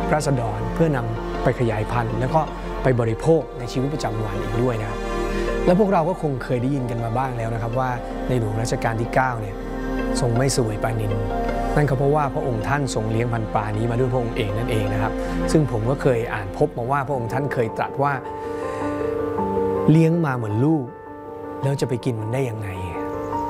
ราษฎรเพื่อนำไปขยายพันธุ์แล้วก็ไปบริโภคในชีวิตประจำวันอีกด้วยนะครับและพวกเราก็คงเคยได้ยินกันมาบ้างแล้วนะครับว่าในหลวงรัชกาลที่9เนี่ยทรงไม่เสวยปลานิลนั่นก็เพราะว่าพระองค์ท่านทรงเลี้ยงพันธุ์ปลานี้มาด้วยพระองค์เองนั่นเองนะครับซึ่งผมก็เคยอ่านพบมาว่าพระองค์ท่านเคยตรัสว่าเลี้ยงมาเหมือนลูกแล้วจะไปกินมันได้ยังไง